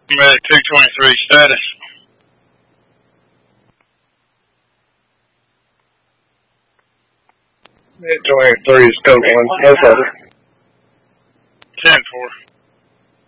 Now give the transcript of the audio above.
Medic 223 status. Medic 23 is code 1. No further. 10-4.